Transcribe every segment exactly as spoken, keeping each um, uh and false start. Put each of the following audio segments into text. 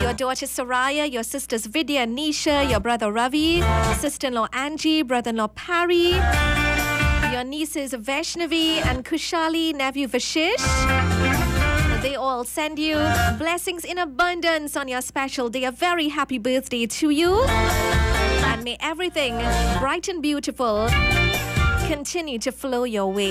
your daughter Soraya, your sisters Vidya and Nisha, your brother Ravi, sister-in-law Angie, brother-in-law Parry, your nieces Vaishnavi and Kushali, nephew Vashish. They all send you blessings in abundance on your special day. A very happy birthday to you. And may everything bright and beautiful continue to flow your way.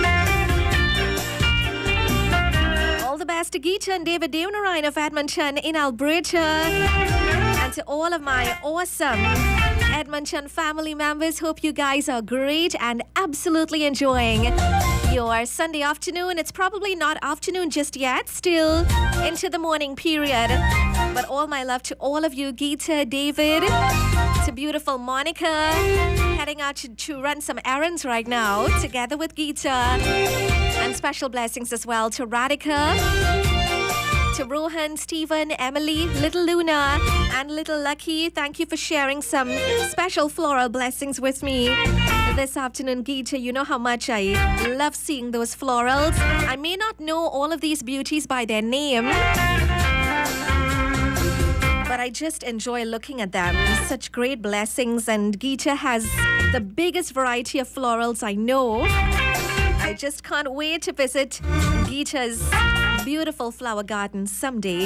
All the best to Geeta and David Devanarayan of Edmonton in Alberta. And to all of my awesome Edmonton family members, hope you guys are great and absolutely enjoying your Sunday afternoon. It's probably not afternoon just yet, still into the morning period. But all my love to all of you, Geeta, David, to beautiful Monica, heading out to, to run some errands right now, together with Geeta. And special blessings as well to Radhika, to Rohan, Stephen, Emily, little Luna, and little Lucky. Thank you for sharing some special floral blessings with me this afternoon, Geeta. You know how much I love seeing those florals. I may not know all of these beauties by their name, but I just enjoy looking at them. Such great blessings, and Geeta has the biggest variety of florals I know. I just can't wait to visit Geeta's beautiful flower garden someday.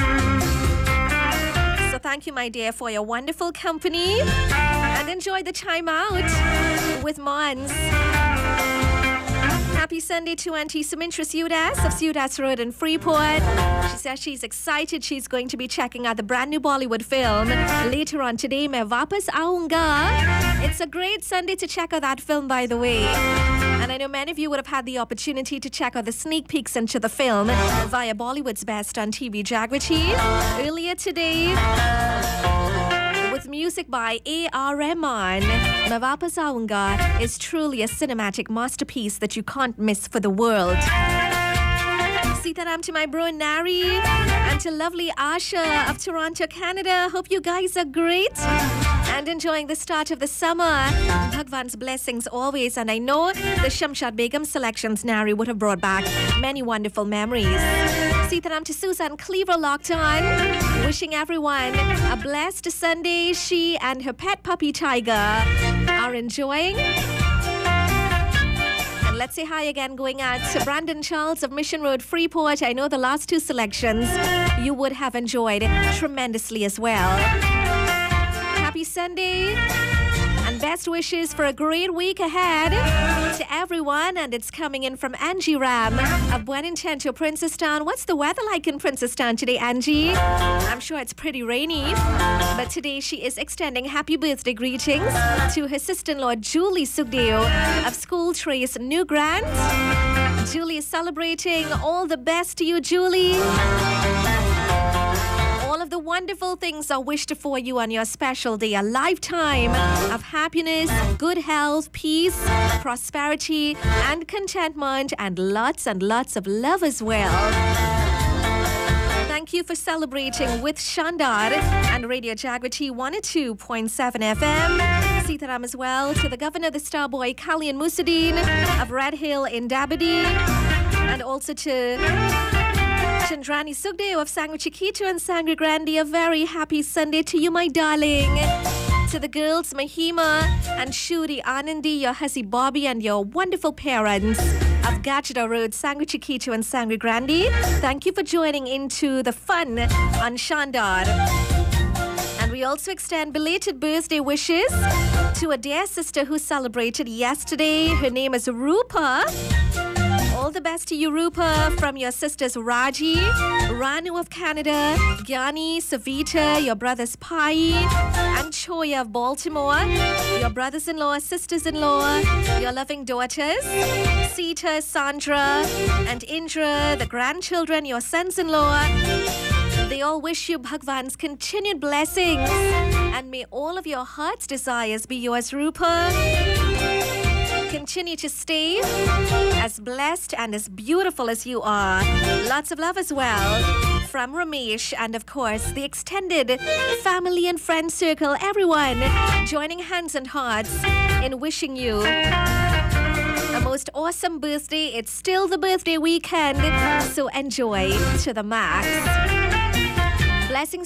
So thank you, my dear, for your wonderful company, and enjoy the time out with Mons. Happy Sunday to Auntie Sumintra Sudas of Sudas Road in Freeport. She says she's excited. She's going to be checking out the brand new Bollywood film later on today, Main Vapas Aaunga. It's a great Sunday to check out that film, by the way. And I know many of you would have had the opportunity to check out the sneak peeks into the film via Bollywood's Best on T V Jagrati earlier today, with music by A R Rahman. Main Vapas Aaunga is truly a cinematic masterpiece that you can't miss for the world. Sitaram to my bro Nari, and to lovely Asha of Toronto, Canada. Hope you guys are great and enjoying the start of the summer. Bhagwan's blessings always, and I know the Shamshad Begum selections Nari would have brought back many wonderful memories. Sitaram to Susan Cleaver locked on, wishing everyone a blessed Sunday. She and her pet puppy Tiger are enjoying. Let's say hi again going out to Brandon Charles of Mission Road, Freeport. I know the last two selections you would have enjoyed tremendously as well. Happy Sunday and best wishes for a great week ahead to everyone. And it's coming in from Angie Ram of Buenintento, Princestown. What's the weather like in Princestown today, Angie? I'm sure it's pretty rainy, but today she is extending happy birthday greetings to her sister-in-law Julie Sugdeo of School Trace New Grant. Julie is celebrating. All the best to you, Julie. All of the wonderful things are wished for you on your special day. A lifetime of happiness, good health, peace, prosperity, and contentment, and lots and lots of love as well. Thank you for celebrating with Shandar and Radio Jagrati one oh two point seven F M. Sitaram as well to the Governor, the Starboy, Kalyan Musadeen of Red Hill in Dabadi, and also to Chandrani Sugdeo of Sangre Chiquito and Sangre Grande. A very happy Sunday to you, my darling. To the girls, Mahima and Shuri Anandi, your hussy Bobby, and your wonderful parents of Gachida Road, Sangre Chiquito and Sangre Grande. Thank you for joining into the fun on Shandar. And we also extend belated birthday wishes to a dear sister who celebrated yesterday. Her name is Rupa. All the best to you, Rupa, from your sisters Raji, Ranu of Canada, Gyani, Savita, your brothers Pai, and Choya of Baltimore, your brothers-in-law, sisters-in-law, your loving daughters, Sita, Sandra, and Indra, the grandchildren, your sons-in-law. They all wish you Bhagwan's continued blessings, and may all of your heart's desires be yours, Rupa. Continue to stay as blessed and as beautiful as you are. Lots of love as well from Ramesh, and of course the extended family and friend circle, everyone joining hands and hearts in wishing you a most awesome birthday. It's still the birthday weekend, so enjoy to the max. Blessings